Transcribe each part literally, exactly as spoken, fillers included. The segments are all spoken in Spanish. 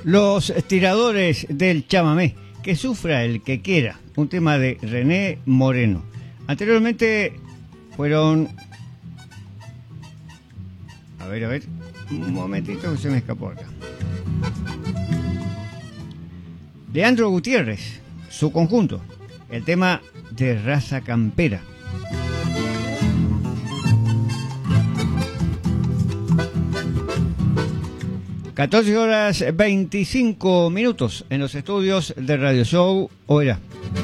Los tiradores del chamamé, que sufra el que quiera, un tema de René Moreno. Anteriormente fueron... A ver, a ver, un momentito que se me escapó acá. Leandro Gutiérrez, su conjunto, el tema de Raza Campera. catorce horas veinticinco minutos en los estudios de Radio Show Oberá.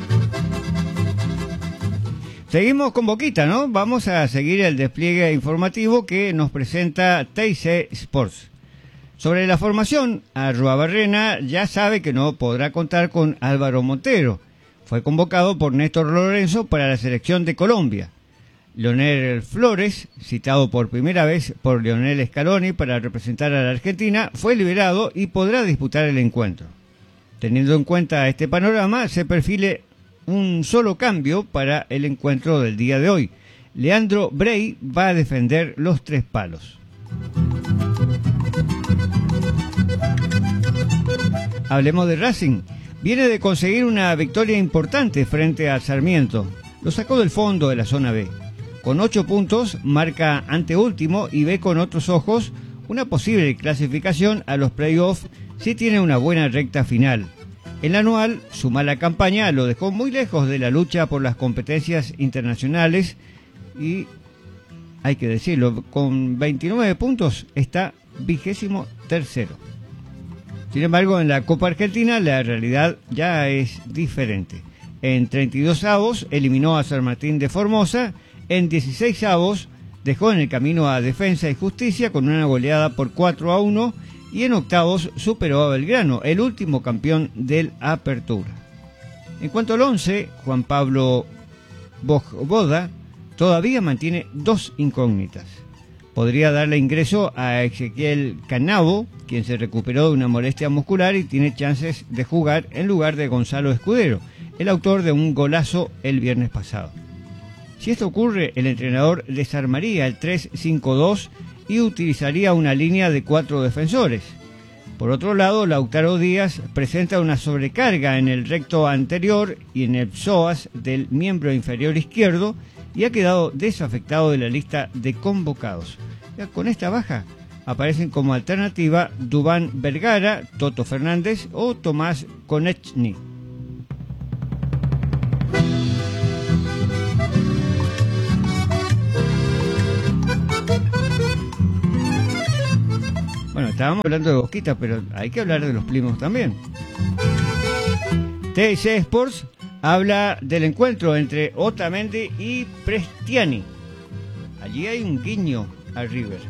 Seguimos con Boquita, ¿no? Vamos a seguir el despliegue informativo que nos presenta T I C Sports. Sobre la formación, Arruabarrena ya sabe que no podrá contar con Álvaro Montero. Fue convocado por Néstor Lorenzo para la selección de Colombia. Leonel Flores, citado por primera vez por Lionel Scaloni para representar a la Argentina, fue liberado y podrá disputar el encuentro. Teniendo en cuenta este panorama, se perfile un solo cambio para el encuentro del día de hoy. Leandro Brey va a defender los tres palos. Hablemos de Racing. Viene de conseguir una victoria importante frente a Sarmiento. Lo sacó del fondo de la zona B. Con ocho puntos, marca anteúltimo y ve con otros ojos una posible clasificación a los playoffs si tiene una buena recta final. En la anual, su mala campaña lo dejó muy lejos de la lucha por las competencias internacionales y, hay que decirlo, con veintinueve puntos está vigésimo tercero. Sin embargo, en la Copa Argentina la realidad ya es diferente. En treinta y dos avos eliminó a San Martín de Formosa. En dieciséis avos dejó en el camino a Defensa y Justicia con una goleada por cuatro a uno y en octavos superó a Belgrano, el último campeón del Apertura. En cuanto al once, Juan Pablo Boda todavía mantiene dos incógnitas. Podría darle ingreso a Ezequiel Canavo, quien se recuperó de una molestia muscular y tiene chances de jugar en lugar de Gonzalo Escudero, el autor de un golazo el viernes pasado. Si esto ocurre, el entrenador desarmaría el tres cinco dos y utilizaría una línea de cuatro defensores. Por otro lado, Lautaro Díaz presenta una sobrecarga en el recto anterior y en el psoas del miembro inferior izquierdo y ha quedado desafectado de la lista de convocados. Ya con esta baja aparecen como alternativa Duván Vergara, Toto Fernández o Tomás Konechny. Bueno, estábamos hablando de Boquita, pero hay que hablar de los Plymouth también. T C Sports habla del encuentro entre Otamendi y Prestiani. Allí hay un guiño a River.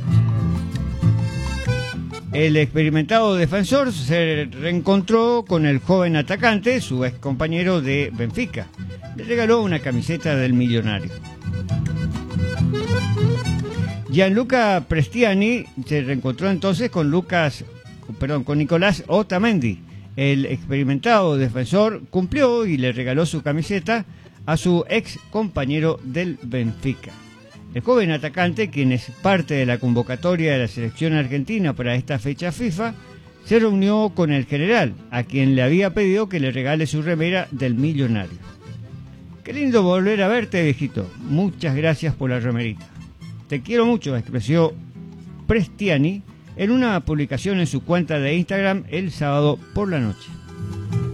El experimentado defensor se reencontró con el joven atacante, su ex compañero de Benfica. Le regaló una camiseta del Millonario. Gianluca Prestiani se reencontró entonces con Lucas, perdón, con Nicolás Otamendi. El experimentado defensor cumplió y le regaló su camiseta a su ex compañero del Benfica. El joven atacante, quien es parte de la convocatoria de la selección argentina para esta fecha FIFA, se reunió con el general, a quien le había pedido que le regale su remera del Millonario. Qué lindo volver a verte, viejito. Muchas gracias por la remerita. Te quiero mucho, expresó Prestiani en una publicación en su cuenta de Instagram el sábado por la noche.